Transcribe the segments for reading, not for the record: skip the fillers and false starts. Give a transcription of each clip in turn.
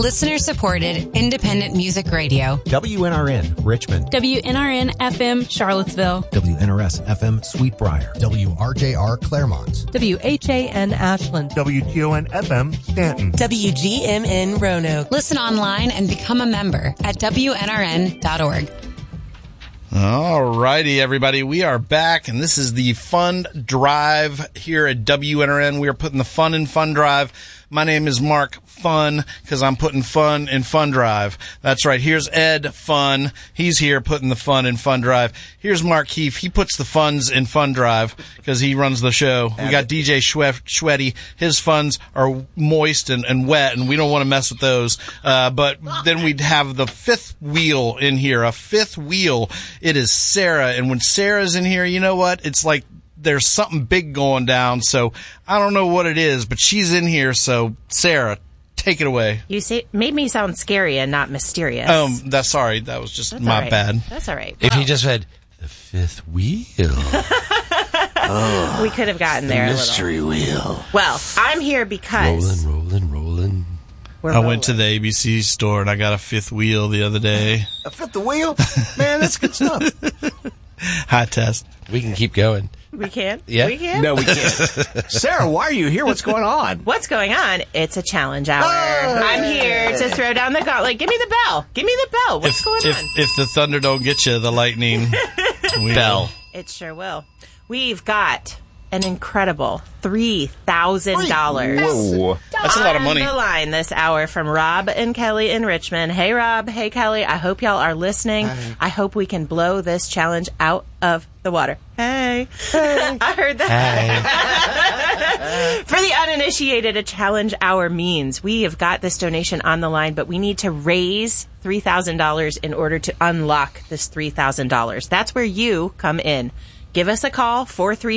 Listener-supported, independent music radio. WNRN, Richmond. WNRN FM, Charlottesville. WNRS FM, Sweetbriar. WRJR, Claremont. WHAN, Ashland. WTON FM, Stanton. WGMN, Roanoke. Listen online and become a member at WNRN.org. All righty, everybody. We are back, and this is the Fund Drive here at WNRN. We are putting the fun in Fund Drive. My name is Mark Fun, because I'm putting fun in Fund Drive. That's right. Here's Ed Fun. He's here putting the fun in Fund Drive. Here's Mark Keefe. He puts the funds in Fund Drive because he runs the show. We got DJ Schwetty. His funds are moist and wet, and we don't want to mess with those. But then we'd have the fifth wheel in here, a fifth wheel. It is Sarah, and when Sarah's in here, you know what? It's like there's something big going down, so I don't know what it is, but she's in here, so Sarah, take it away. You made me sound scary and not mysterious. Sorry, that was just my bad. That's all right. If he just said, the fifth wheel. We could have gotten there. Mystery wheel. Well, I'm here because... Rolling. I went to the ABC store and I got a fifth wheel the other day. A fifth wheel? Man, that's good stuff. High test. We can keep going. We can? Yeah. We can? No, we can't. Sarah, why are you here? What's going on? What's going on? It's a challenge hour. I'm here to throw down the gauntlet. Give me the bell. Give me the bell. What's going on? If the thunder don't get you, the lightning bell. It sure will. We've got an incredible $3,000. Whoa. That's a lot of money. On the line this hour from Rob and Kelly in Richmond. Hey, Rob. Hey, Kelly. I hope y'all are listening. Hi. I hope we can blow this challenge out of the water. Hey. I heard that. For the uninitiated, a challenge hour means we have got this donation on the line, but we need to raise $3,000 in order to unlock this $3,000. That's where you come in. Give us a call,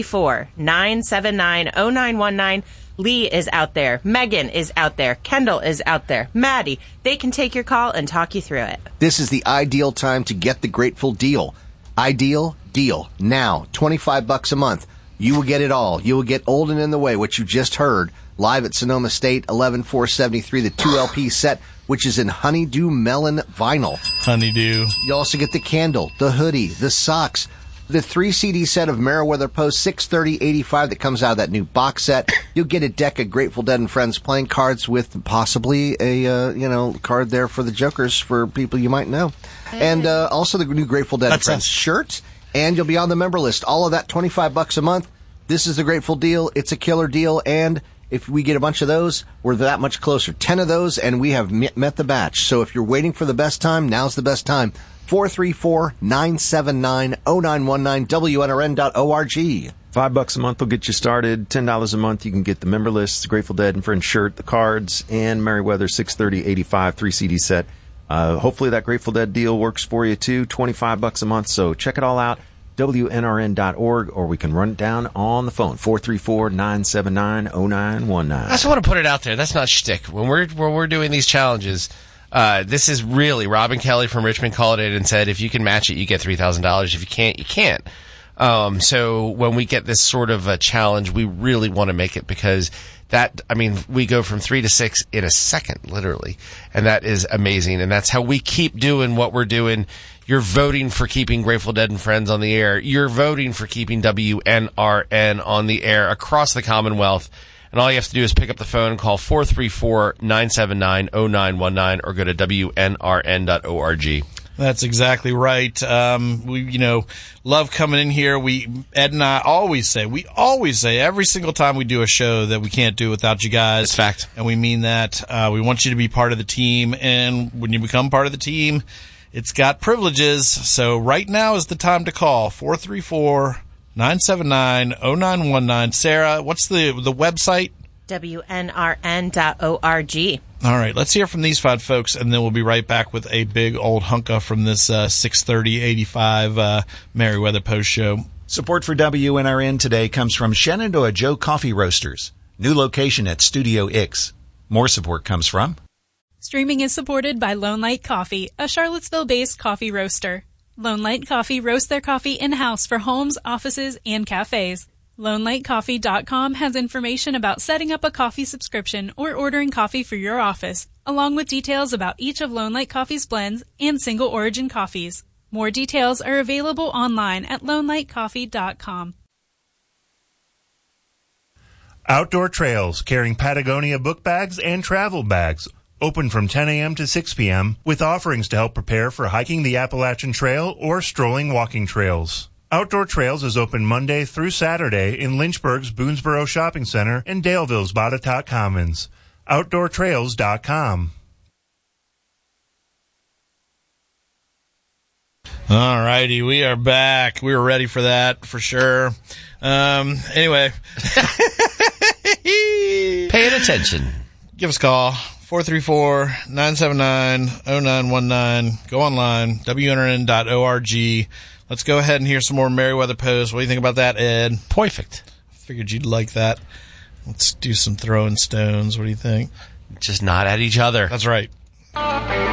434-979-0919. Lee is out there. Megan is out there. Kendall is out there. Maddie, they can take your call and talk you through it. This is the ideal time to get the Grateful Deal. Ideal deal. Now, $25 a month. You will get it all. You will get Old and in the Way, which you just heard, live at Sonoma State, 11473, the 2LP set, which is in Honeydew Melon vinyl. Honeydew. You also get the candle, the hoodie, the socks, the 3 CD set of Meriwether Post 630-85 that comes out of that new box set. You'll get a deck of Grateful Dead and Friends playing cards with possibly a, card there for the Jokers for people you might know. And also the new Grateful Dead and Friends shirt. And you'll be on the member list. All of that, $25 a month. This is the Grateful Deal. It's a killer deal. And if we get a bunch of those, we're that much closer. 10 of those, and we have met the batch. So if you're waiting for the best time, now's the best time. 434-979-0919, WNRN.org. $5 a month will get you started. $10 a month, you can get the member list, the Grateful Dead and Friends shirt, the cards, and Meriwether 630-85 3 CD set. Hopefully that Grateful Dead deal works for you too. $25 a month. So check it all out. WNRN.org, or we can run it down on the phone. 434-979-0919. I just want to put it out there. That's not shtick. When we're doing these challenges, this is really Rob and Kelly from Richmond called it and said, if you can match it, you get $3,000. If you can't, you can't. So when we get this sort of a challenge, we really want to make it because we go from 3 to 6 in a second, literally. And that is amazing. And that's how we keep doing what we're doing. You're voting for keeping Grateful Dead and Friends on the air. You're voting for keeping WNRN on the air across the Commonwealth. And all you have to do is pick up the phone and call 434-979-0919 or go to WNRN.org. That's exactly right. We love coming in here. Ed and I always say every single time we do a show that we can't do without you guys. That's fact. And we mean that. We want you to be part of the team. And when you become part of the team, it's got privileges. So right now is the time to call 434-979-0919. Sarah, what's the website? WNRN.org. All right, let's hear from these five folks, and then we'll be right back with a big old hunka from this 630-85 Meriwether Post show. Support for WNRN today comes from Shenandoah Joe Coffee Roasters. New location at Studio X. More support comes from... Streaming is supported by Lone Light Coffee, a Charlottesville-based coffee roaster. Lone Light Coffee roasts their coffee in-house for homes, offices, and cafes. LoneLightCoffee.com has information about setting up a coffee subscription or ordering coffee for your office, along with details about each of Lone Light Coffee's blends and single origin coffees. More details are available online at LoneLightCoffee.com. Outdoor Trails, carrying Patagonia book bags and travel bags. Open from 10 a.m. to 6 p.m. with offerings to help prepare for hiking the Appalachian Trail or strolling walking trails. Outdoor Trails is open Monday through Saturday in Lynchburg's Boonesboro Shopping Center and Daleville's Botetourt Commons. OutdoorTrails.com. All righty, we are back. We were ready for that, for sure. Anyway. Paying attention. Give us a call. 434-979-0919. Go online, WNRN.org. Let's go ahead and hear some more Merriweather Post. What do you think about that, Ed? Perfect. Figured you'd like that. Let's do some throwing stones. What do you think? Just not at each other. That's right.